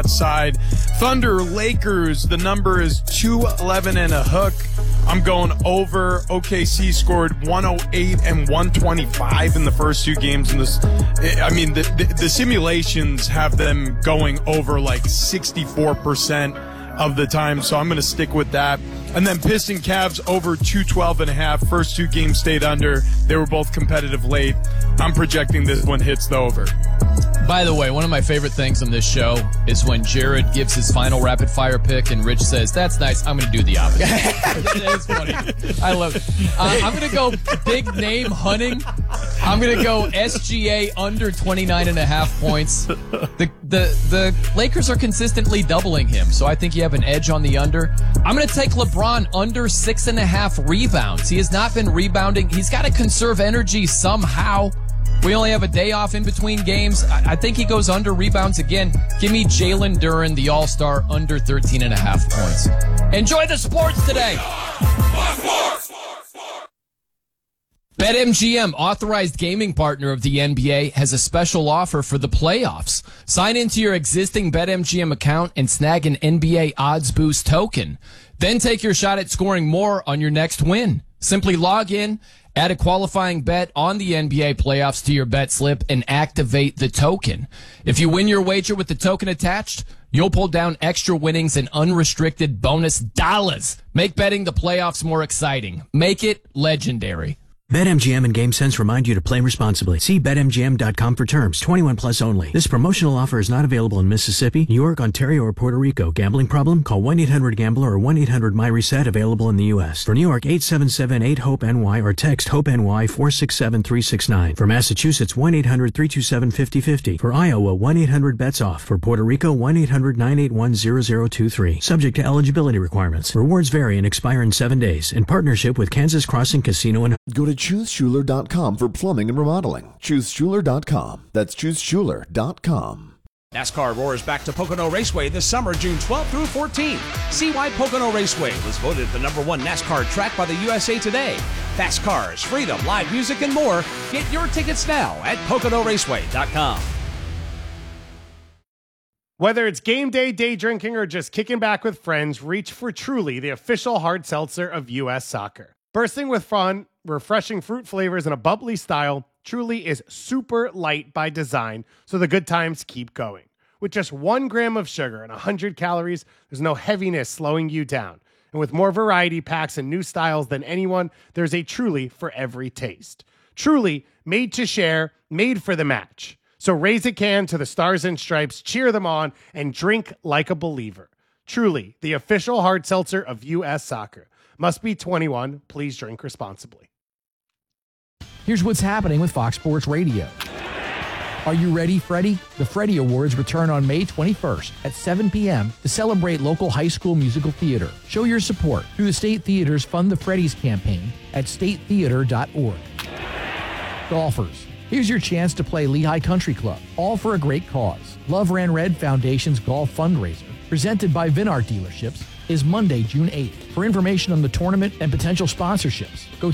side. Thunder, Lakers, the number is 211 and a hook. I'm going over. OKC scored 108 and 125 in the first two games. In this, I mean, the simulations have them going over like 64% of the time, so I'm going to stick with that. And then Piston Cavs over 212 and a half. First two games stayed under. They were both competitive late. I'm projecting this one hits the over. By the way, one of my favorite things on this show is when Jared gives his final rapid fire pick and Rich says, "That's nice, I'm going to do the opposite." It's funny. I love it. I'm going to go big name hunting. I'm going to go SGA under 29.5 points. The Lakers are consistently doubling him, so I think you have an edge on the under. I'm going to take LeBron under 6.5 rebounds. He has not been rebounding. He's got to conserve energy somehow. We only have a day off in between games. I think he goes under rebounds again. Give me Jalen Duren, the All-Star, under 13.5 points. Enjoy the sports today. BetMGM, authorized gaming partner of the NBA, has a special offer for the playoffs. Sign into your existing BetMGM account and snag an NBA Odds Boost token. Then take your shot at scoring more on your next win. Simply log in, add a qualifying bet on the NBA playoffs to your bet slip, and activate the token. If you win your wager with the token attached, you'll pull down extra winnings and unrestricted bonus dollars. Make betting the playoffs more exciting. Make it legendary. BetMGM and GameSense remind you to play responsibly. See BetMGM.com for terms. 21 plus only. This promotional offer is not available in Mississippi, New York, Ontario, or Puerto Rico. Gambling problem? Call 1-800-GAMBLER or 1-800-MyReset, available in the U.S. For New York, 877-8-HOPE-NY or text HOPE-NY 467-369. For Massachusetts, 1-800-327-5050. For Iowa, 1-800-BETS-OFF. For Puerto Rico, 1-800-981-0023. Subject to eligibility requirements. Rewards vary and expire in 7 days. In partnership with Kansas Crossing Casino and... Go to ChooseSchuler.com for plumbing and remodeling. ChooseSchuler.com. That's ChooseSchuler.com. NASCAR roars back to Pocono Raceway this summer, June 12th through 14th. See why Pocono Raceway was voted the #1 NASCAR track by the USA Today. Fast cars, freedom, live music, and more. Get your tickets now at PoconoRaceway.com. Whether it's game day, day drinking, or just kicking back with friends, reach for Truly, the official hard seltzer of U.S. Soccer. Bursting with fun, refreshing fruit flavors, and a bubbly style, Truly is super light by design, so the good times keep going. With just 1 gram of sugar and 100 calories, there's no heaviness slowing you down. And with more variety packs and new styles than anyone, there's a Truly for every taste. Truly, made to share, made for the match. So raise a can to the Stars and Stripes, cheer them on, and drink like a believer. Truly, the official hard seltzer of U.S. Soccer. Must be 21. Please drink responsibly. Here's what's happening with Fox Sports Radio. Are you ready, Freddie? The Freddie Awards return on May 21st at 7 p.m. to celebrate local high school musical theater. Show your support through the State Theater's Fund the Freddies campaign at statetheater.org. Golfers, here's your chance to play Lehigh Country Club, all for a great cause. Love Ran Red Foundation's golf fundraiser, presented by Vinart Dealerships, is Monday, June 8th. For information on the tournament and potential sponsorships, go to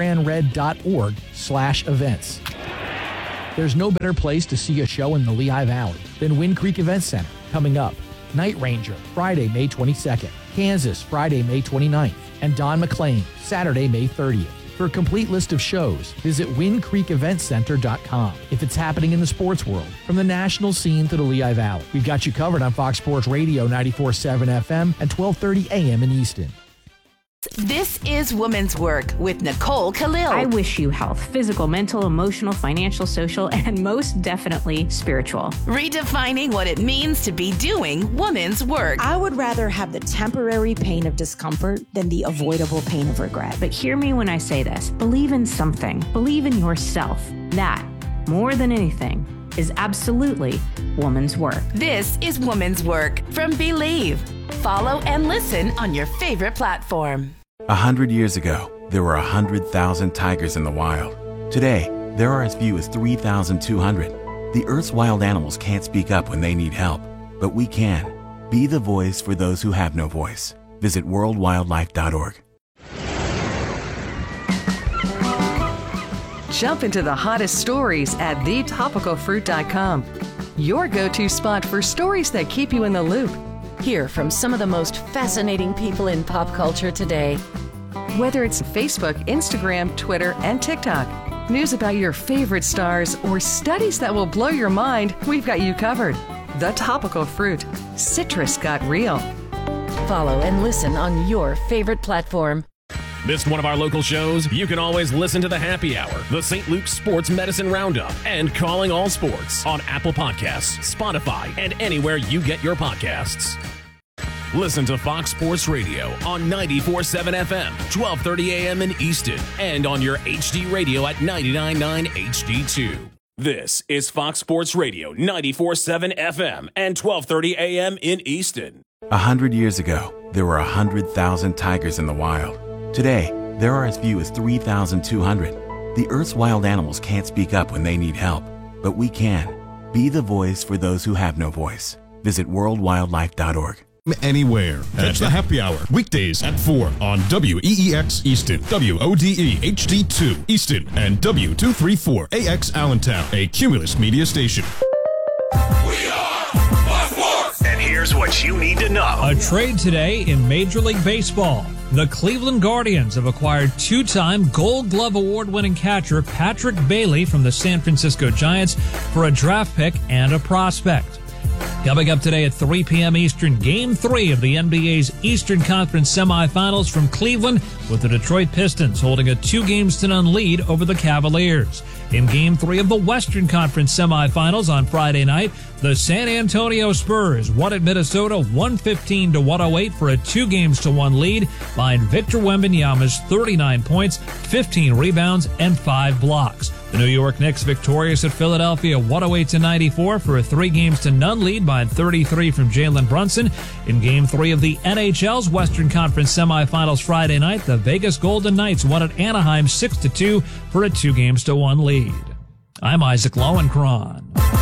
loveranred.org/events. There's no better place to see a show in the Lehigh Valley than Wind Creek Event Center. Coming up, Night Ranger, Friday, May 22nd, Kansas, Friday, May 29th, and Don McLean, Saturday, May 30th. For a complete list of shows, visit windcreekeventcenter.com. If it's happening in the sports world, from the national scene to the Lehigh Valley, we've got you covered on Fox Sports Radio 94.7 FM and 12:30 a.m. in Easton. This is Woman's Work with Nicole Khalil. I wish you health, physical, mental, emotional, financial, social, and most definitely spiritual. Redefining what it means to be doing woman's work. I would rather have the temporary pain of discomfort than the avoidable pain of regret. But hear me when I say this. Believe in something. Believe in yourself. That, more than anything, is absolutely woman's work. This is Woman's Work from Believe. Follow and listen on your favorite platform. 100 years ago, there were 100,000 tigers in the wild. Today, there are as few as 3,200. The Earth's wild animals can't speak up when they need help, but we can. Be the voice for those who have no voice. Visit worldwildlife.org. Jump into the hottest stories at thetopicalfruit.com. your go-to spot for stories that keep you in the loop. Hear from some of the most fascinating people in pop culture today. Whether it's Facebook, Instagram, Twitter, and TikTok, news about your favorite stars, or studies that will blow your mind, we've got you covered. The Topical Fruit. Citrus got real. Follow and listen on your favorite platform. Missed one of our local shows? You can always listen to the Happy Hour, the St. Luke's Sports Medicine Roundup, and Calling All Sports on Apple Podcasts, Spotify, and anywhere you get your podcasts. Listen to Fox Sports Radio on 94.7 FM, 1230 AM in Easton, and on your HD radio at 99.9 HD2. This is Fox Sports Radio, 94.7 FM and 1230 AM in Easton. 100 years ago, there were 100,000 tigers in the wild. Today, there are as few as 3,200. The Earth's wild animals can't speak up when they need help, but we can. Be the voice for those who have no voice. Visit worldwildlife.org. Anywhere. Catch the Happy Hour weekdays at 4 on WEEX Easton, WODE HD2 Easton, and W234AX Allentown, a Cumulus media station. And here's what you need to know. A trade today in Major League Baseball. The Cleveland Guardians have acquired two-time Gold Glove Award-winning catcher Patrick Bailey from the San Francisco Giants for a draft pick and a prospect. Coming up today at 3 p.m. Eastern, Game 3 of the NBA's Eastern Conference semifinals from Cleveland, with the Detroit Pistons holding a 2-0 lead over the Cavaliers. In Game 3 of the Western Conference semifinals on Friday night, the San Antonio Spurs won at Minnesota 115-108 for a 2-1 lead behind Victor Wembanyama's 39 points, 15 rebounds, and 5 blocks. The New York Knicks victorious at Philadelphia 108-94 for a 3-0 lead behind 33 from Jalen Brunson. In Game 3 of the NHL's Western Conference semifinals Friday night, the Vegas Golden Knights won at Anaheim 6-2 for a 2-1 lead. I'm Isaac Lowenkron.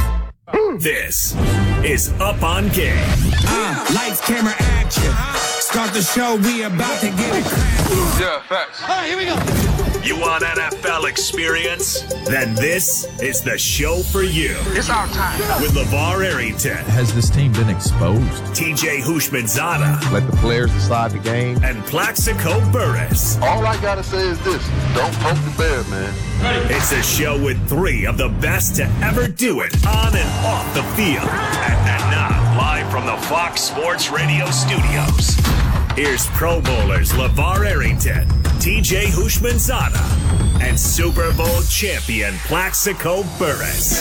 This is Up on Game. Lights, camera, action. Start the show, we about to get it cracking. Yeah, facts. All right, here we go. You want NFL experience? Then this is the show for you. It's our time. With LeVar Arrington. Has this team been exposed? TJ Houshmandzadeh. Let the players decide the game. And Plaxico Burress. All I gotta say is this: don't poke the bear, man. It's a show with 3 of the best to ever do it on and off the field. And now, live from the Fox Sports Radio studios, here's Pro Bowlers LeVar Arrington, TJ Houshmandzadeh, and Super Bowl champion Plaxico Burress.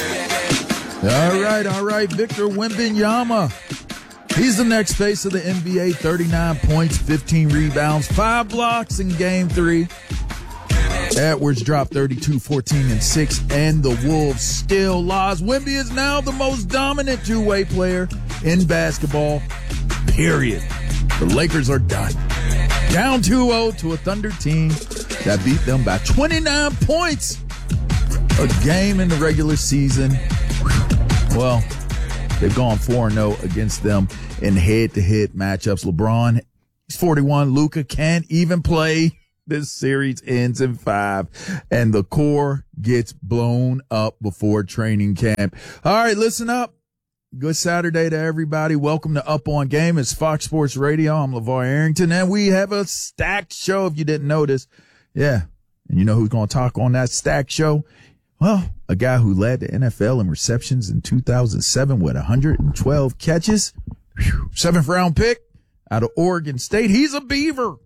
All right. Victor Wembanyama. He's the next face of the NBA. 39 points, 15 rebounds, 5 blocks in Game 3. Edwards dropped 32, 14, and 6, and the Wolves still lost. Wemby is now the most dominant two-way player in basketball, period. The Lakers are done. Down 2-0 to a Thunder team that beat them by 29 points a game in the regular season. Well, they've gone 4-0 against them in head-to-head matchups. LeBron, he's 41. Luka can't even play. This series ends in 5, and the core gets blown up before training camp. All right, listen up. Good Saturday to everybody. Welcome to Up on Game. It's Fox Sports Radio. I'm LeVar Arrington, and we have a stacked show if you didn't notice. Yeah, and you know who's going to talk on that stacked show? Well, a guy who led the NFL in receptions in 2007 with 112 catches. 7th round pick out of Oregon State. He's a Beaver.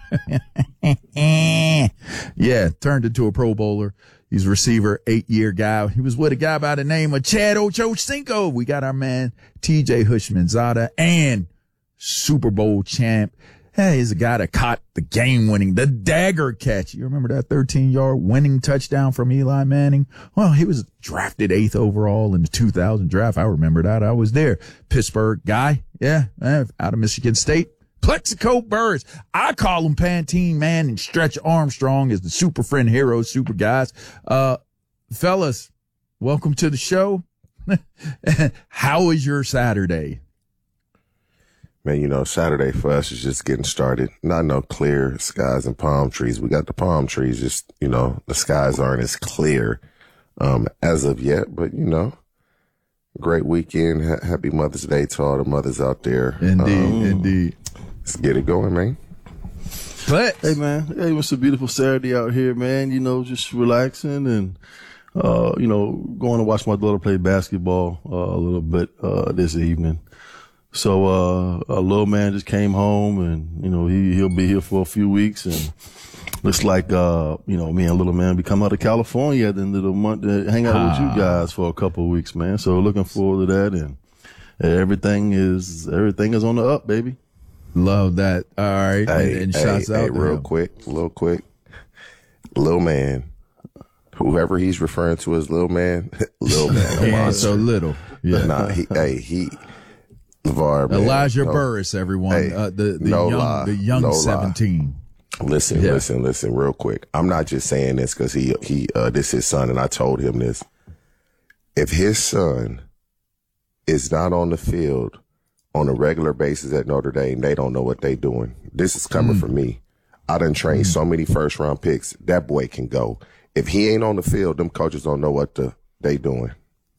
Yeah, turned into a Pro Bowler. He's a receiver, 8-year guy. He was with a guy by the name of Chad Ochocinco. We got our man TJ Houshmandzadeh and Super Bowl champ. Hey, he's a guy that caught the game-winning, the dagger catch. You remember that 13-yard winning touchdown from Eli Manning? Well, he was drafted 8th overall in the 2000 draft. I remember that. I was there. Pittsburgh guy. Yeah, out of Michigan State. Plaxico Burress. I call him Pantene Man and Stretch Armstrong as the super friend heroes, super guys. Fellas, welcome to the show. How was your Saturday? Man, you know, Saturday for us is just getting started. Not no clear skies and palm trees. We got the palm trees, just, you know, the skies aren't as clear as of yet, but, you know, Great weekend. Happy Mother's Day to all the mothers out there. Indeed. Let's get it going, man. But hey, man. Hey, it's a beautiful Saturday out here, man. You know, just relaxing and, you know, going to watch my daughter play basketball a little bit this evening. So a little man just came home, and, you know, he'll be here for a few weeks, and looks like, you know, me and little man be coming out of California at the end of the month to hang out with you guys for a couple of weeks, man. So looking forward to that, and everything is on the up, baby. Love that. All right. And shouts out real quick. Little man. Whoever he's referring to as little man. He ain't so little. Yeah. Nah, LeVar, man. Elijah Burris, everyone. The young 17. Listen, real quick. I'm not just saying this because he this is his son, and I told him this. If his son is not on the field on a regular basis at Notre Dame, they don't know what they doing. This is coming from me. I done trained so many first-round picks. That boy can go. If he ain't on the field, them coaches don't know what they doing.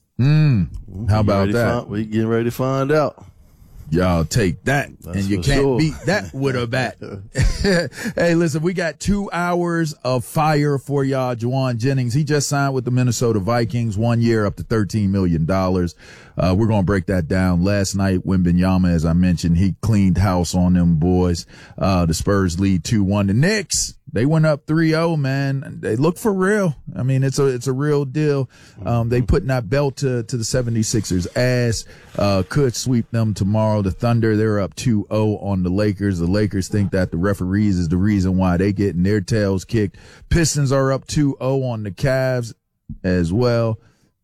How about that? We getting ready to find out. Y'all take that, and you can't beat that with a bat. Hey, listen, we got 2 hours of fire for y'all. Juwan Jennings, he just signed with the Minnesota Vikings, 1 year up to $13 million. We're going to break that down. Last night, Wembanyama, as I mentioned, he cleaned house on them boys. The Spurs lead 2-1. The Knicks, they went up 3-0, man. They look for real. I mean, it's a real deal. They putting that belt to the 76ers ass. Could sweep them tomorrow. The Thunder, they're up 2-0 on the Lakers. The Lakers think that the referees is the reason why they getting their tails kicked. Pistons are up 2-0 on the Cavs as well.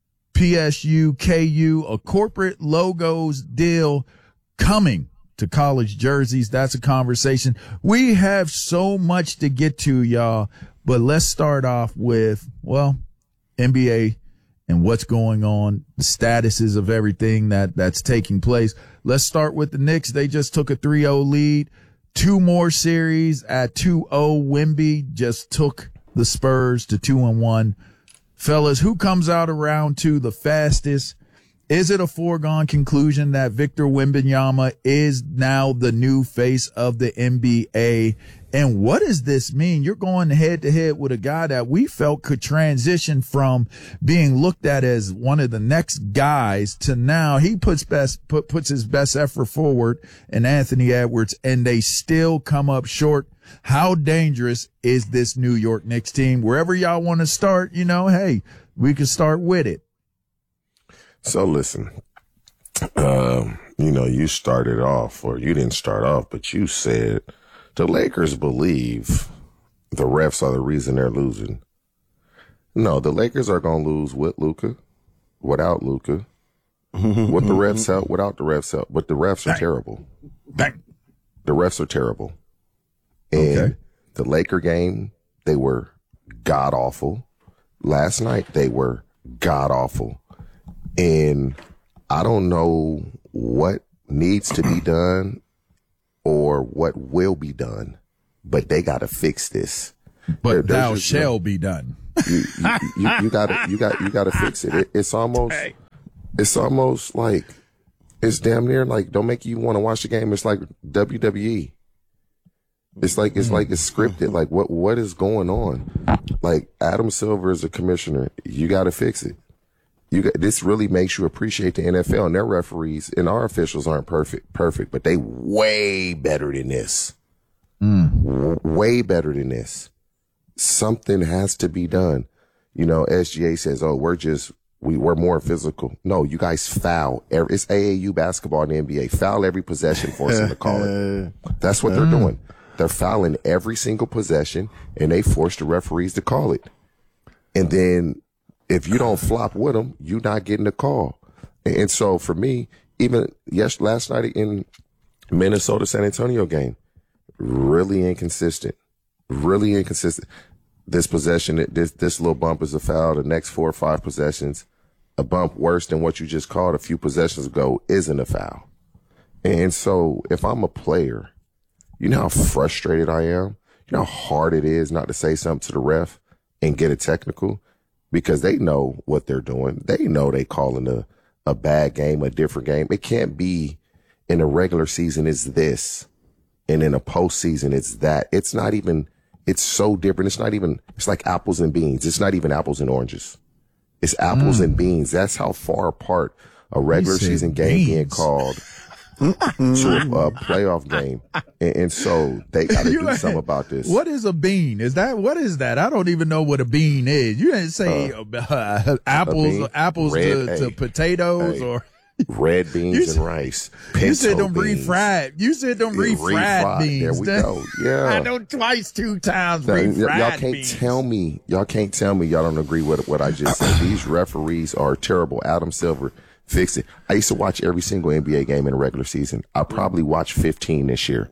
PSU, KU, a corporate logos deal coming to college jerseys. That's a conversation. We have so much to get to, y'all, but let's start off with, well, NBA and what's going on, the statuses of everything that's taking place. Let's start with the Knicks. They just took a 3-0 lead. 2 more series at 2-0. Wemby just took the Spurs to 2-1. Fellas, who comes out of round 2 the fastest? Is it a foregone conclusion that Victor Wembanyama is now the new face of the NBA? And what does this mean? You're going head to head with a guy that we felt could transition from being looked at as one of the next guys to now he puts his best effort forward in Anthony Edwards, and they still come up short. How dangerous is this New York Knicks team? Wherever y'all want to start, you know, hey, we can start with it. So listen, you know, you started off, or you didn't start off, but you said the Lakers believe the refs are the reason they're losing. No, the Lakers are going to lose with Luka, without Luka, with the refs help, without the refs help. But the refs are terrible. The refs are terrible. And the Laker game, they were god-awful. Last night, they were god-awful. And I don't know what needs to be done or what will be done, but they got to fix this. But thou shall be done. You got to fix it. It's almost like, it's damn near like, don't make you want to watch the game. It's like WWE. It's like it's scripted. Like what is going on? Like Adam Silver is a commissioner. You got to fix it. This really makes you appreciate the NFL, and their referees and our officials aren't perfect, but they way better than this. Way better than this. Something has to be done. You know, SGA says, "Oh, we're more physical." No, you guys foul. It's AAU basketball in the NBA. Foul every possession, force them to call it. That's what they're doing. They're fouling every single possession, and they force the referees to call it. And then if you don't flop with them, you're not getting the call. And so for me, even last night in Minnesota San Antonio game, really inconsistent. This possession, this little bump is a foul. The next 4 or 5 possessions, a bump worse than what you just called a few possessions ago isn't a foul. And so if I'm a player, you know how frustrated I am? You know how hard it is not to say something to the ref and get a technical? Because they know what they're doing. They know they calling a bad game, a different game. It can't be in a regular season it's this, and in a postseason it's that. It's not even, it's so different. It's not even, it's like apples and beans. It's not even apples and oranges. It's apples and beans. That's how far apart a regular season game being called to a playoff game. And so they got to do something about this. What is a bean? What is that? I don't even know what a bean is. You didn't say apples to potatoes or red beans and rice. You said don't refried. You said don't refried beans. There we go. Yeah. I know twice, 2 times refried beans. Y'all can't tell me y'all don't agree with what I just said. These referees are terrible. Adam Silver, fix it. I used to watch every single NBA game in the regular season. I probably watched 15 this year.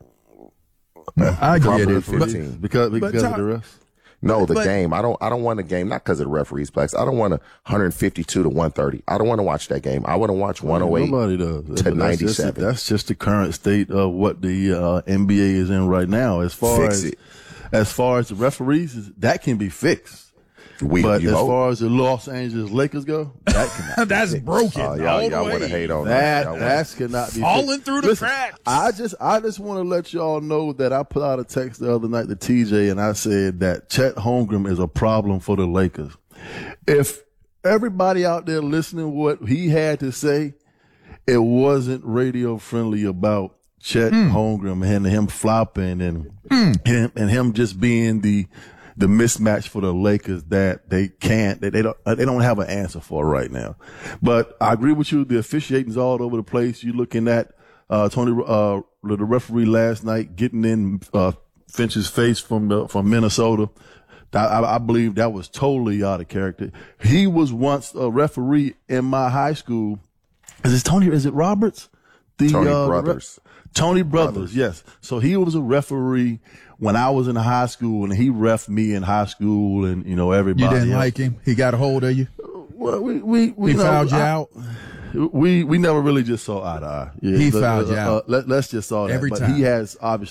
I get it. 15. Because of the refs? No, the game. I don't want a game, not because of the referees' blacks. I don't want 152 to 130. I don't want to watch that game. I want to watch 108 to 97. That's just the current state of what the NBA is in right now. As far as the referees, that can be fixed. But as far as the Los Angeles Lakers go, that cannot that's be broken. Y'all want to hate on that cannot be falling through the cracks. I just want to let y'all know that I put out a text the other night to TJ and I said that Chet Holmgren is a problem for the Lakers. If everybody out there listening what he had to say, it wasn't radio friendly about Chet Holmgren and him flopping and him just being the mismatch for the Lakers that they don't have an answer for right now. But I agree with you. The officiating's all over the place. You're looking at Tony, the referee last night getting in Finch's face from Minnesota. I believe that was totally out of character. He was once a referee in my high school. Is it Roberts? Tony Brothers. Tony Brothers, yes. So he was a referee when I was in high school, and he reffed me in high school, and everybody. You didn't like him? He got a hold of you? Well, we fouled you out. We never really just saw eye to eye. Yeah, he fouled you out. Let's just saw that. Every but time. He has old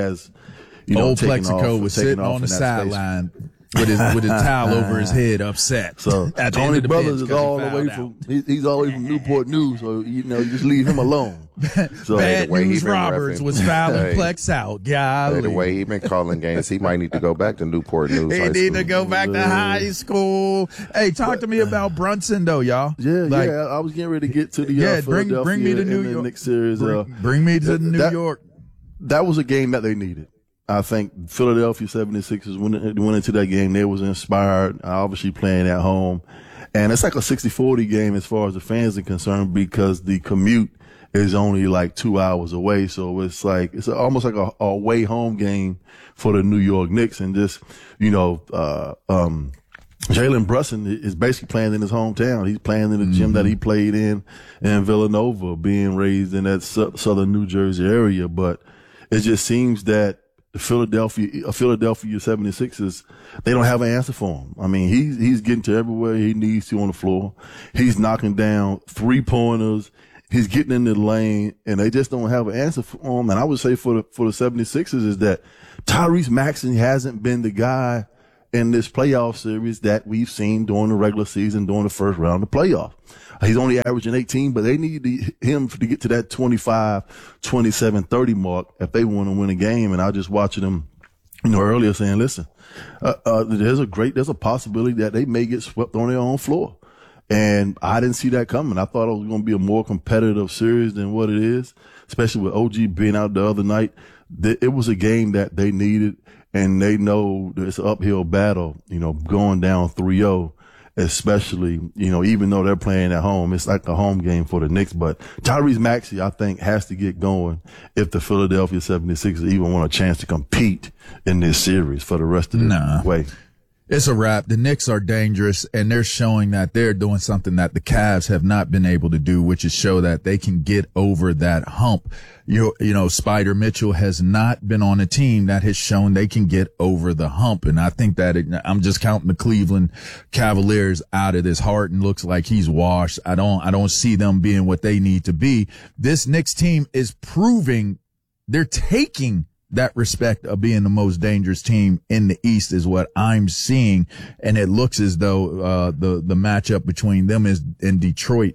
Plexico was sitting on the sideline with his towel over his head, upset. So Tony Brothers is all the way from he's all the way from Newport News, so you just leave him alone. So Bad News Roberts was fouling Plex out. Golly. The way he been calling games, he might need to go back to Newport News. He need to go back to high school. Hey, talk to me about Brunson though, y'all. Yeah, I was getting ready to get to the bring me to New York. Knicks series. Bring me to New York. That was a game that they needed. I think Philadelphia 76ers went into that game. They was inspired, obviously playing at home. And it's like a 60-40 game as far as the fans are concerned because the commute is only like 2 hours away. So it's almost like a away home game for the New York Knicks. And just, Jalen Brunson is basically playing in his hometown. He's playing in the gym that he played in Villanova, being raised in that southern New Jersey area. But it just seems that the Philadelphia 76ers, they don't have an answer for him. I mean, he's getting to everywhere he needs to on the floor. He's knocking down 3-pointers. He's getting in the lane, and they just don't have an answer for him. And I would say for the 76ers is that Tyrese Maxey hasn't been the guy in this playoff series that we've seen during the regular season, during the first round of playoff. He's only averaging 18, but they need him to get to that 25, 27, 30 mark if they want to win a game. And I was just watching them, earlier saying, listen, there's a possibility that they may get swept on their own floor. And I didn't see that coming. I thought it was going to be a more competitive series than what it is, especially with OG being out the other night. It was a game that they needed, and they know it's an uphill battle, going down 3-0. Especially, even though they're playing at home, it's like a home game for the Knicks. But Tyrese Maxey, I think, has to get going if the Philadelphia 76ers even want a chance to compete in this series for the rest of the way. It's a wrap. The Knicks are dangerous, and they're showing that they're doing something that the Cavs have not been able to do, which is show that they can get over that hump. Spider Mitchell has not been on a team that has shown they can get over the hump. And I think that I'm just counting the Cleveland Cavaliers out of this. Harden looks like he's washed. I don't see them being what they need to be. This Knicks team is proving they're taking that respect of being the most dangerous team in the East is what I'm seeing. And it looks as though, the matchup between them and Detroit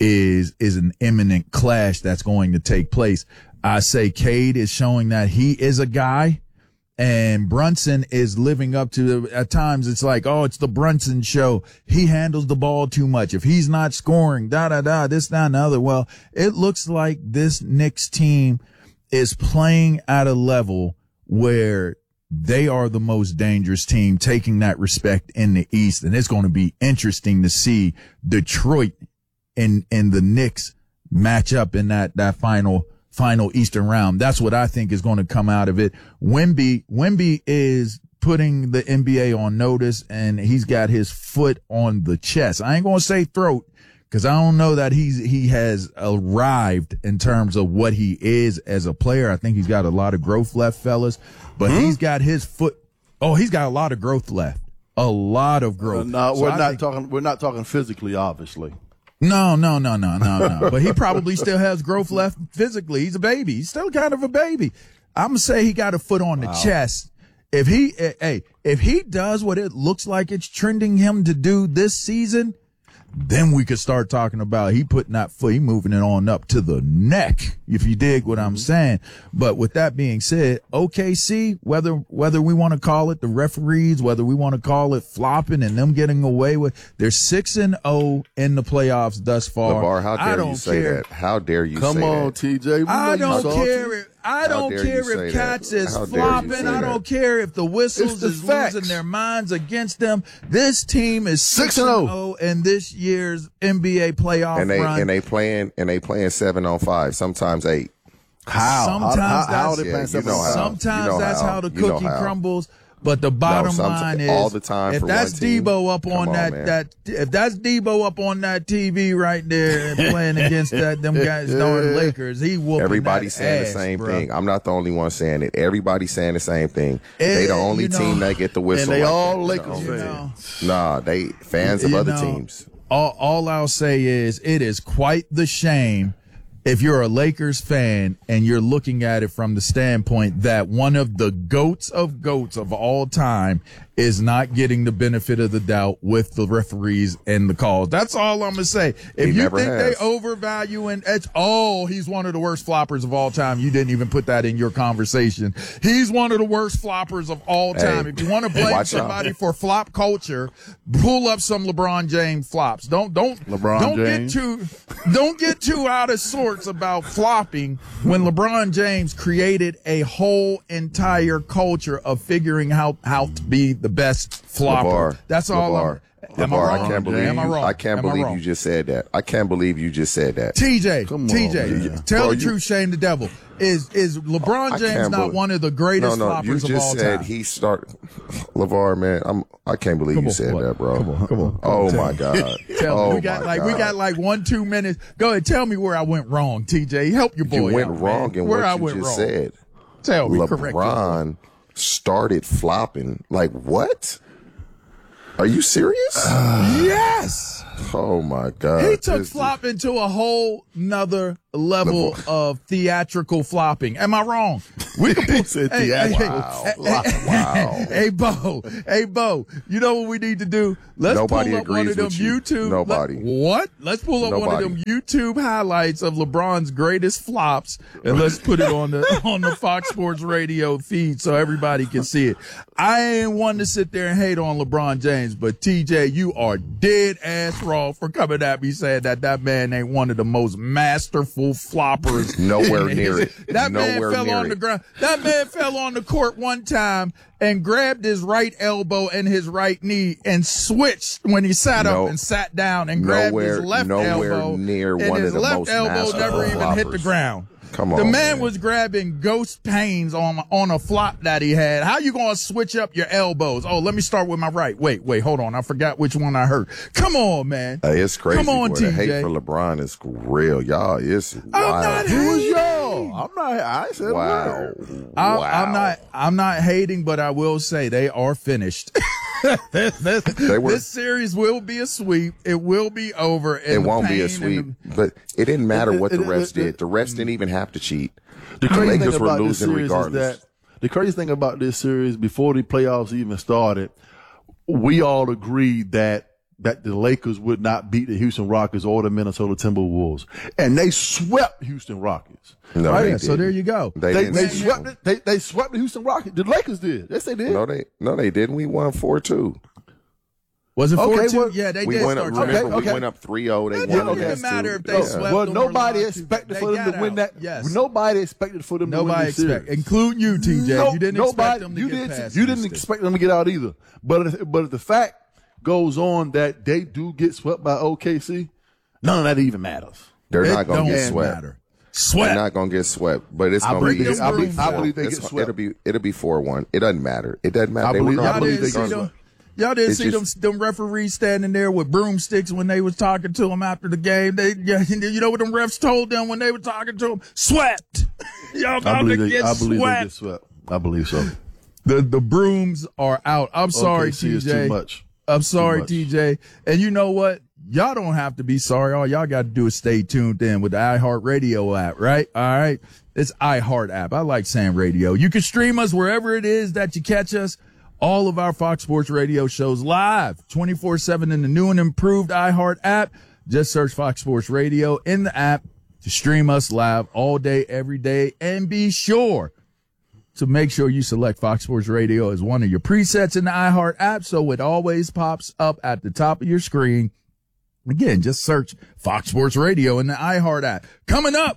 is an imminent clash that's going to take place. I say Cade is showing that he is a guy, and Brunson is living up to, at times it's like, oh, it's the Brunson show. He handles the ball too much. If he's not scoring, this, that, and the other. Well, it looks like this Knicks team is playing at a level where they are the most dangerous team, taking that respect in the East. And it's going to be interesting to see Detroit and the Knicks match up in that final Eastern round. That's what I think is going to come out of it. Wemby is putting the NBA on notice, and he's got his foot on the chest. I ain't going to say throat, because I don't know that he has arrived in terms of what he is as a player. I think he's got a lot of growth left, fellas, but he's got his foot. Oh, he's got a lot of growth left. A lot of growth. No, we're not talking physically, obviously. No. But he probably still has growth left physically. He's a baby. He's still kind of a baby. I'm going to say he got a foot on the chest. If he does what it looks like it's trending him to do this season, then we could start talking about he putting that foot, he moving it on up to the neck, if you dig what I'm saying. But with that being said, OKC, whether we want to call it the referees, whether we want to call it flopping and them getting away with, they're 6-0 in the playoffs thus far. LeVar, how dare you say that? How dare you say that? Come on, TJ. I don't care if Cats is flopping. I don't care if the whistles is losing their minds against them. This team is 6-0 in this year's NBA playoff run. And they playing 7-on-5, sometimes 8. Sometimes that's how the cookie crumbles. But the bottom line is, all the time, if that's Debo up on if that's Debo up on that TV right there and playing against them guys, darn Lakers, he whooping Everybody's saying ass, the same bro. thing. I'm not the only one saying it. Everybody's saying the same thing. They the only team that get the whistle. And they like all that, Lakers fans. Nah, they fans of other teams. All I'll say is it is quite the shame if you're a Lakers fan and you're looking at it from the standpoint that one of the goats of all time is not getting the benefit of the doubt with the referees and the calls. That's all I'm going to say. If you think they overvalue and he's one of the worst floppers of all time. You didn't even put that in your conversation. He's one of the worst floppers of all time. If you want to blame somebody for flop culture, pull up some LeBron James flops. Don't get too out of sorts about flopping when LeBron James created a whole entire culture of figuring out how to be the best flopper. That's all. LeVar, I can't believe you just said that. I can't believe you just said that. TJ, tell the truth, shame the devil. Is LeBron James not one of the greatest floppers of all time? He started. LeVar, man, I can't believe you said that, bro. Come on. Oh my God. We got 1-2 minutes. Go ahead, tell me where I went wrong, TJ. Help your boy. You went wrong in what you just said. Tell me LeBron started flopping. Like what? Are you serious? Yes. Oh my God. He took flopping to a whole nother level of theatrical flopping. Am I wrong? We can put Wow. Hey, Bo. You know what we need to do? Let's pull up one of them YouTube. Let's pull up one of them YouTube highlights of LeBron's greatest flops, and let's put it on the Fox Sports Radio feed so everybody can see it. I ain't one to sit there and hate on LeBron James, but TJ, you are dead ass wrong for coming at me saying that man ain't one of the most masterful floppers. Nowhere near it. That man fell on the ground. That man fell on the court one time and grabbed his right elbow and his right knee and switched when he sat up and sat down and grabbed his left elbow. Near and one his of the left most elbow never even hit the ground. Come on, the man was grabbing ghost pains on a flop that he had. How you gonna switch up your elbows? Oh, let me start with my right. Wait, hold on. I forgot which one I hurt. Come on, man. It's crazy. Come on, boy. TJ. The hate for LeBron is real, y'all. It's wild. I said wow. I'm not hating, but I will say they are finished. This series will be a sweep. It will be over. It won't be a sweep, but it didn't matter what the refs did. The refs didn't even have to cheat. The crazy Lakers thing were about this losing series regardless. is that the crazy thing about this series, before the playoffs even started, we all agreed that that the Lakers would not beat the Houston Rockets or the Minnesota Timberwolves. And they swept Houston Rockets. No, right? So there you go. They swept it. They swept the Houston Rockets. The Lakers did. Yes, they did. No, they didn't. We won 4-2. Was it 4-2? Well, yeah, they we did went start. up, remember, we went up 3-0. They won. It didn't matter if they swept. Well, them nobody or expected not. for them to win that. Yes. Nobody expected for them to win the series. Including you, TJ. You didn't expect them to get past You didn't expect them to get out either. But if the fact goes on that they do get swept by OKC, none of that even matters. They're not going to get swept. Matter. They're not going to get swept, but it's going to be. I believe they get swept. It'll be 4-1. It doesn't matter. It doesn't matter. I believe they get swept. Y'all didn't see them referees standing there with broomsticks when they was talking to them after the game. You know what them refs told them when they were talking to them? Swept. Y'all about to get swept. I believe they get swept. I believe so. The brooms are out. I'm sorry, TJ. Is too much. I'm sorry, TJ. And you know what? Y'all don't have to be sorry. All y'all got to do is stay tuned in with the iHeartRadio app, right? All right. It's iHeart app. I like saying radio. You can stream us wherever it is that you catch us. All of our Fox Sports Radio shows live 24/7 in the new and improved iHeart app. Just search Fox Sports Radio in the app to stream us live all day, every day. And be sure to make sure you select Fox Sports Radio as one of your presets in the iHeart app so it always pops up at the top of your screen. Again, just search Fox Sports Radio in the iHeart app. Coming up,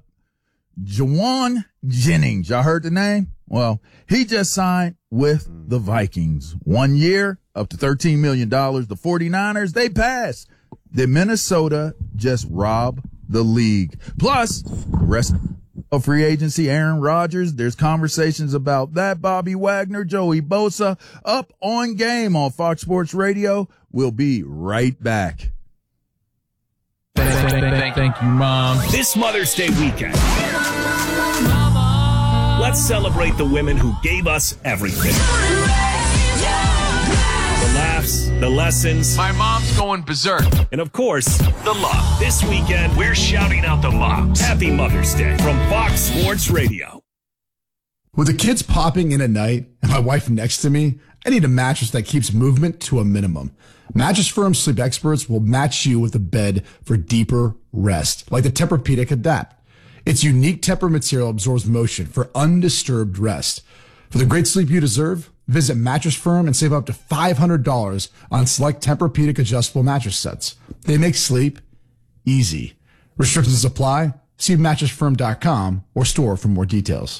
Jauan Jennings. Y'all heard the name? Well, he just signed with the Vikings. 1 year, up to $13 million. The 49ers, they passed. Then Minnesota just robbed the league. Plus, the rest of free agency, Aaron Rodgers, there's conversations about that. Bobby Wagner, Joey Bosa, up on Game on Fox Sports Radio. We'll be right back. Thank you, Mom. This Mother's Day weekend, let's celebrate the women who gave us everything. The laughs, the lessons. My mom's going berserk. And of course, the love. This weekend, we're shouting out the moms. Happy Mother's Day from Fox Sports Radio. With the kids popping in at night and my wife next to me, I need a mattress that keeps movement to a minimum. Mattress Firm Sleep Experts will match you with a bed for deeper rest, like the Tempur-Pedic Adapt. Its unique Tempur material absorbs motion for undisturbed rest. For the great sleep you deserve, visit Mattress Firm and save up to $500 on select Tempur-Pedic adjustable mattress sets. They make sleep easy. Restrictions apply. See mattressfirm.com or store for more details.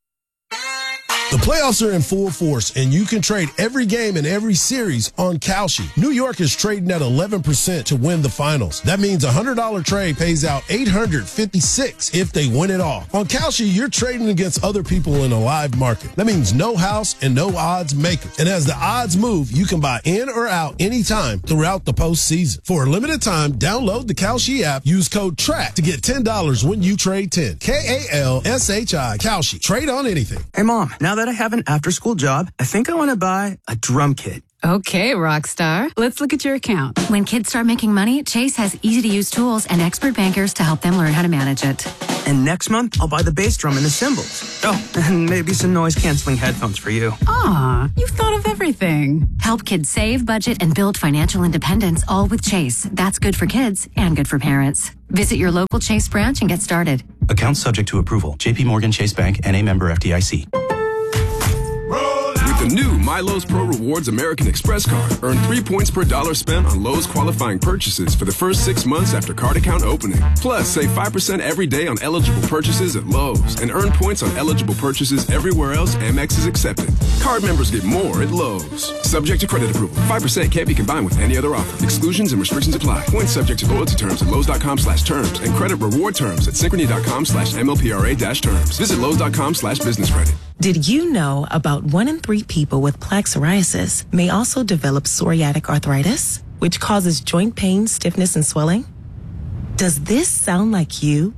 The playoffs are in full force, and you can trade every game and every series on Kalshi. New York is trading at 11% to win the finals. That means a $100 trade pays out $856 if they win it all. On Kalshi, you're trading against other people in a live market. That means no house and no odds makers. And as the odds move, you can buy in or out anytime throughout the postseason. For a limited time, download the Kalshi app. Use code TRACK to get $10 when you trade 10. Kalshi. Kalshi. Trade on anything. Hey, Mom, now that I have an after-school job, I think I want to buy a drum kit. Okay, Rockstar. Let's look at your account. When kids start making money, Chase has easy-to-use tools and expert bankers to help them learn how to manage it. And next month, I'll buy the bass drum and the cymbals. Oh, and maybe some noise-canceling headphones for you. Aw, you've thought of everything. Help kids save, budget, and build financial independence, all with Chase. That's good for kids and good for parents. Visit your local Chase branch and get started. Account subject to approval. JP Morgan Chase Bank, N.A. member FDIC. With the new My Lowe's Pro Rewards American Express card, earn 3 points per dollar spent on Lowe's qualifying purchases for the first 6 months after card account opening. Plus, save 5% every day on eligible purchases at Lowe's and earn points on eligible purchases everywhere else Amex is accepted. Card members get more at Lowe's. Subject to credit approval. 5% can't be combined with any other offer. Exclusions and restrictions apply. Points subject to loyalty terms at Lowe's.com/terms and credit reward terms at Synchrony.com/MLPRA-terms. Visit Lowe's.com/business credit. Did you know about 1 in 3 people with plaque psoriasis may also develop psoriatic arthritis, which causes joint pain, stiffness, and swelling? Does this sound like you?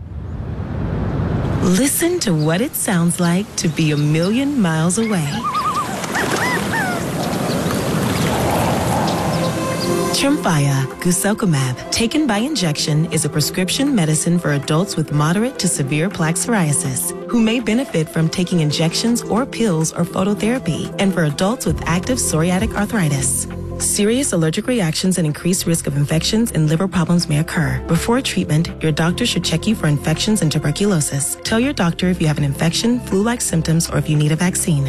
Listen to what it sounds like to be a million miles away. Tremfya guselkumab, taken by injection, is a prescription medicine for adults with moderate to severe plaque psoriasis who may benefit from taking injections or pills or phototherapy, and for adults with active psoriatic arthritis. Serious allergic reactions and increased risk of infections and liver problems may occur. Before treatment, your doctor should check you for infections and tuberculosis. Tell your doctor if you have an infection, flu-like symptoms, or if you need a vaccine.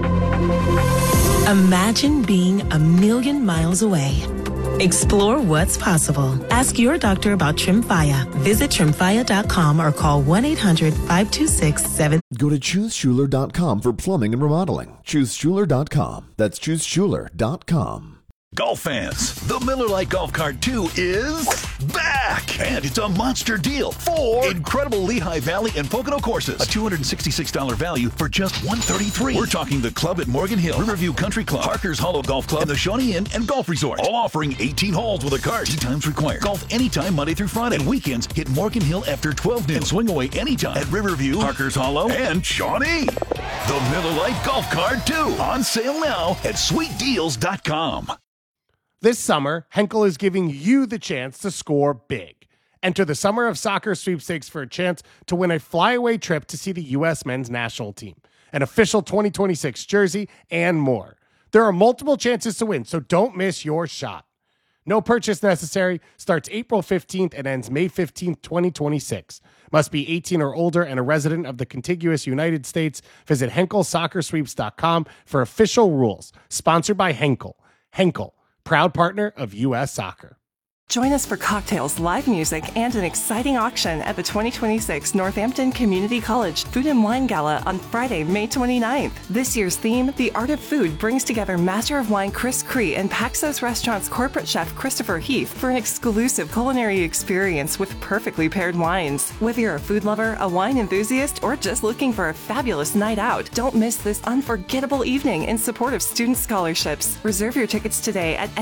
Imagine being 1,000,000 miles away. Explore what's possible. Ask your doctor about Tremfya. Visit Tremfya.com or call 1-800-526-7. Go to ChooseSchuler.com for plumbing and remodeling. ChooseSchuler.com. That's ChooseSchuler.com. Golf fans, the Miller Lite Golf Cart 2 is back! And it's a monster deal. 4 incredible Lehigh Valley and Pocono courses. A $266 value for just $133. We're talking the club at Morgan Hill, Riverview Country Club, Parker's Hollow Golf Club, and the Shawnee Inn and Golf Resort. All offering 18 holes with a cart. Tee times required. Golf anytime Monday through Friday. And weekends, hit Morgan Hill after 12 noon. And swing away anytime at Riverview, Parker's Hollow, and Shawnee. The Miller Lite Golf Cart 2. On sale now at sweetdeals.com. This summer, Henkel is giving you the chance to score big. Enter the Summer of Soccer sweepstakes for a chance to win a flyaway trip to see the U.S. men's national team, an official 2026 jersey, and more. There are multiple chances to win, so don't miss your shot. No purchase necessary. Starts April 15th and ends May 15th, 2026. Must be 18 or older and a resident of the contiguous United States. Visit HenkelSoccerSweeps.com for official rules. Sponsored by Henkel. Henkel, proud partner of U.S. Soccer. Join us for cocktails, live music, and an exciting auction at the 2026 Northampton Community College Food and Wine Gala on Friday, May 29th. This year's theme, The Art of Food, brings together Master of Wine Chris Cree and Paxos Restaurant's corporate chef Christopher Heath for an exclusive culinary experience with perfectly paired wines. Whether you're a food lover, a wine enthusiast, or just looking for a fabulous night out, don't miss this unforgettable evening in support of student scholarships. Reserve your tickets today at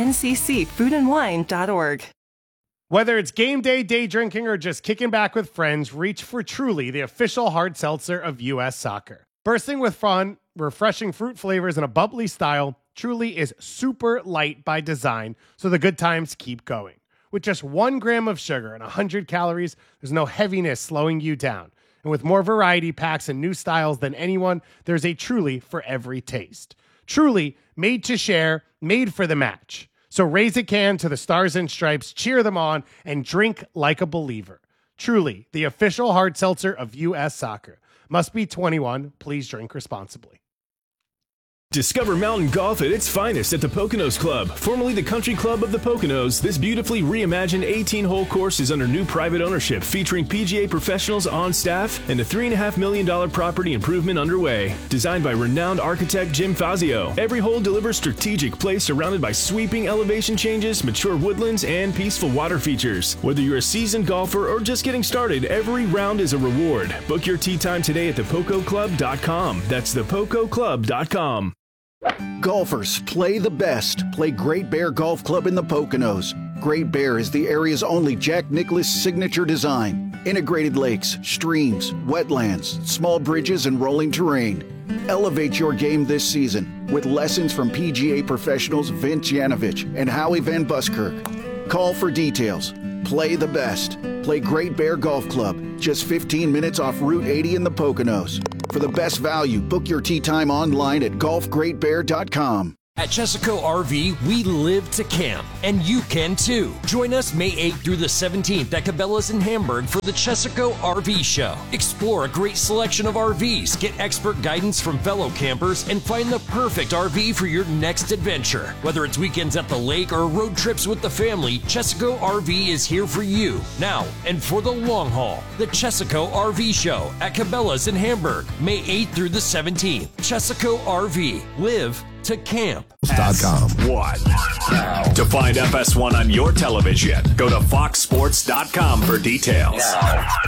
nccfoodandwine.org. Whether it's game day, day drinking, or just kicking back with friends, reach for Truly, the official hard seltzer of U.S. Soccer. Bursting with fun, refreshing fruit flavors, and a bubbly style, Truly is super light by design, so the good times keep going. With just 1 gram of sugar and 100 calories, there's no heaviness slowing you down. And with more variety packs and new styles than anyone, there's a Truly for every taste. Truly, made to share, made for the match. So raise a can to the Stars and Stripes, cheer them on, and drink like a believer. Truly, the official hard seltzer of U.S. Soccer. Must be 21. Please drink responsibly. Discover mountain golf at its finest at the Poconos Club, formerly the Country Club of the Poconos. This beautifully reimagined 18-hole course is under new private ownership, featuring PGA professionals on staff and a $3.5 million property improvement underway. Designed by renowned architect Jim Fazio, every hole delivers strategic play surrounded by sweeping elevation changes, mature woodlands, and peaceful water features. Whether you're a seasoned golfer or just getting started, every round is a reward. Book your tee time today at thepococlub.com. That's thepococlub.com. Golfers, play the best. Play Great Bear Golf Club in the Poconos. Great Bear is the area's only Jack Nicklaus signature design. Integrated lakes, streams, wetlands, small bridges, and rolling terrain. Elevate your game this season with lessons from PGA professionals Vince Yanovich and Howie Van Buskirk. Call for details. Play the best. Play Great Bear Golf Club, just 15 minutes off Route 80 in the Poconos. For the best value, book your tee time online at golfgreatbear.com. At Chesaco RV, we live to camp, and you can too. Join us May 8th through the 17th at Cabela's in Hamburg for the Chesaco RV Show. Explore a great selection of RVs, get expert guidance from fellow campers, and find the perfect RV for your next adventure. Whether it's weekends at the lake or road trips with the family, Chesaco RV is here for you, now and for the long haul. The Chesaco RV Show at Cabela's in Hamburg, May 8th through the 17th. Chesaco RV. Live to camp. FS1. To find FS1 on your television, go to foxsports.com for details.